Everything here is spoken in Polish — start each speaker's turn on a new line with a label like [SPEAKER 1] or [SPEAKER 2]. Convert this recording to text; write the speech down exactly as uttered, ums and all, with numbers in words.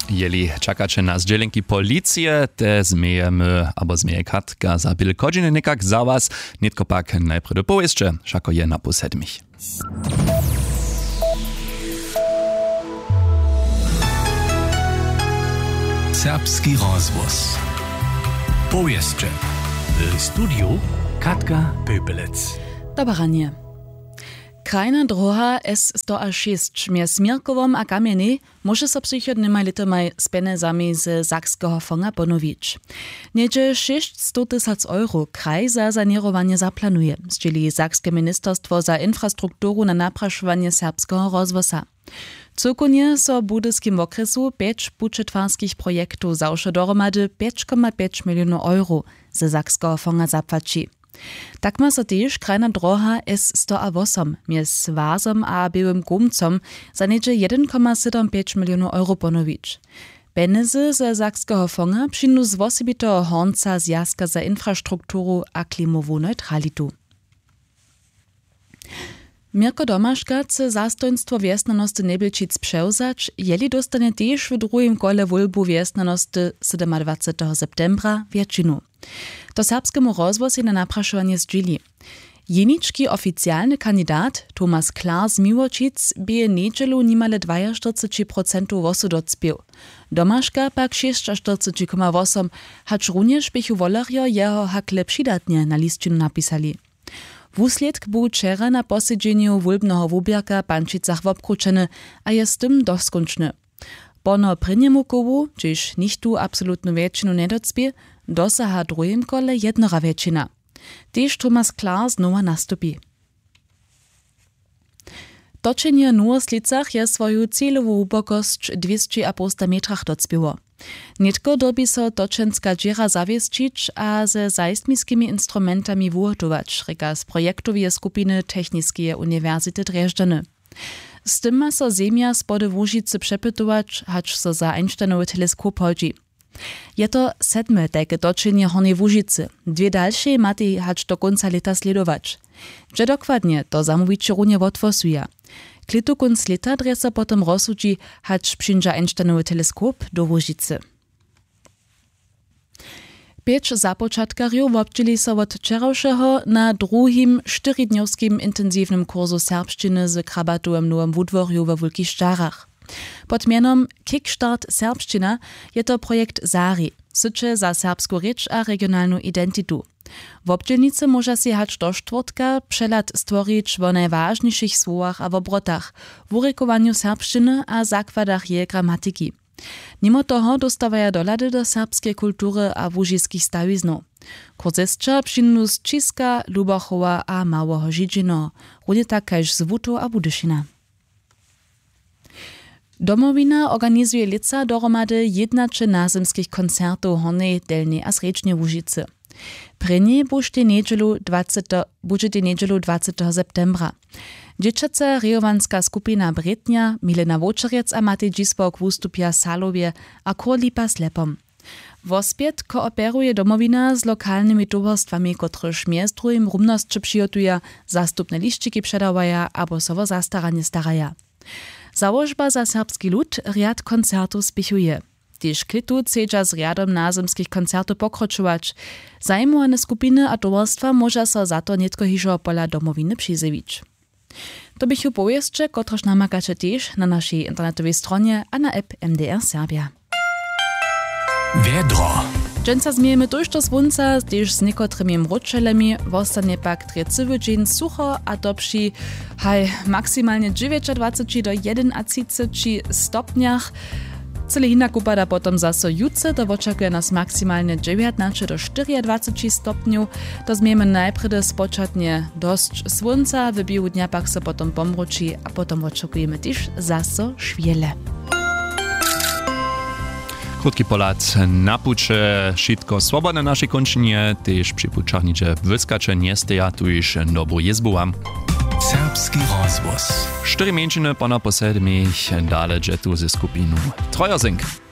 [SPEAKER 1] Jeli czekacie na zdzielenki policje, te zmiejemy, albo zmieje Katka za byle godziny nikak za was, nitko pak najprej do powieszcze, szako je na pół siedmich.
[SPEAKER 2] Serbski rozwóz. Powieszcze. W studiu Katka Pöpelec.
[SPEAKER 3] Dobranie. Krajna droha S sto šesť mjez Mirkovom a Kamjeny może so przychodnymi letami z penezami z Sakskiego fonda ponowić. Niedzie sześćset tysięcy euro kraj za sanerowanie zaplanuje, zdzieli Sakskie Ministerstwo za infrastrukturu na napraszowanie serbskiego rozwoza. Celkonie so w budyskim okresu pięć budżetwarskich projektów zawsze dohromady pięć przecinek pięć milionów euro z Sakskiego fonda zapłaci. Tak ma so też krajna droha S sto osiem mjez Vazom a Białym Gumcom za niedzie jeden przecinek siedemdziesiąt milionów euro ponowić. Penezy ze Sakskiego fonda przyjdą z osobitego honca Zjazka za infrastrukturu a klimową neutralitu. Mirko Domaszka chce zastojnstwo wjesnanosti Nebelčic převzać, jeli dostane też w drugim kole wólbu wjesnanosti dwudziestego siódmego septembra wieczinu. To serbskiemu rozwozu na napraszowanie zdzieli. Jeniczki oficjalny kandydat Tomasz Klar z Miłočic bije niedzielu nimale czterdzieści dwa procent wosu docpił. Domaszka pak czterdzieści sześć przecinek osiem, hacz również bychu wolarjo jeho hakle przydatnie na listinu napisali. Wusledk był wczera na posiedzeniu wólbnego wubierka Pančicach wobkruczeny, a jest tym doskonczny. Pono prynjemu kowu, gdyż nichtu absolutną wieczinu nie docpie, dosaha drugim kole jednora wieczina. Też Tomasz Klar znowa nastupi. Toczenie w Nowoslicach je swoją celową łubokość dwieście pięćdziesiąt metrach docpiło. Nitko dobi so toczenska dziera zawiesčić a ze seismickimi instrumentami wuhotować, reka z projektowej skupiny Techniskie Uniwersity Dresdeny. Z tym ma so zemia spody Łužicy przepytować, hacz so za Einsteinowy teleskop chodzi. Je to sedme takie toczenie Hornej Łužicy, dwie dalsze maty hacz do końca leta sledować. Że dokładnie to zamówicie runie wotwosuje. Klitu konc leta dresa potem rozsudzi, hacz przyjdzie Einsteinowy teleskop do Łužicy. Pięć započatkariów obczyli so od wczorajszego na drugim czterodniowskim intensywnym kursu serbszczyny z krabatu w Nowym Wudworju we Wielkich Starach. Pod mianom Kickstart Serbszczyna je to projekt Zari, sycze za serbską rzecz a regionalną identitu. W obdzielnicy może się hać do czwartka przelat stworzyć o najważniejszych słowach a w obrotach, w urykowaniu serbszczyny a zakładach jej gramatyki. Mimo toho dostawaja dolady do serbskiej kultury a łužiskich stawiznów. Kurzescza przyjdą z Čiska, Lubachowa a Małego Žižino, równie tak kaž z Wutu a Budyšina. Domowina organizuje lica dohromady jednače nazemskich koncertów Hornej, Delnej a Srečnej Łužicy. Prenie bušte niedzielu dwudziestego septembra. Dzieciaca rejovanska skupina Bretnia, Milena Vočerec a Matej Džispok wustupia Salowie a Kurlipa Slepom. Wospiet kooperuje domowina z lokalnymi towarstwami, kotryż miast drugim rumnosće přijotuje, zastupne liščiki předawaja abo sovo zastaranie staraja. Założba za serbski lud riad koncertów spichuje. Tyż klitu chcedza z riadom nazemskich koncertów pokročować. Zajmowane skupiny a towarstwa może so za to nietko hižo pola domowiny přizewić. To bychu powieszcze, kotryż namakacie też na naszej internetowej stronie a na app M D R Serbia.
[SPEAKER 2] Wiedro.
[SPEAKER 3] Dżęca zmiejemy tuż do słonca, też z niekotrymi mruczelemi, wostanie pak trecywy dzień sucho, a to przy haj, maksymalnie dziewiętnaście do jedenaście stopniach. Cele hinak upada potom zaso jutce, to oczekuje nas maksymalnie dziewiętnaście do dwudziestu stopniów. To zmiejemy najpierw spoczatnie dość słońca, w biegu dnia pak se potom pomruči, a potom oczekujemy też zaso szwiele.
[SPEAKER 1] Krótki polat na pucze, wszystko swobodne nasze kończenie, też przy puczachnicze wyskacze nie steja, tu już dobrą jezbu wam.
[SPEAKER 2] Serbski rozwóz.
[SPEAKER 1] Cztery mięczyny pana posedmich, dalej tu ze skupiną Trojersink.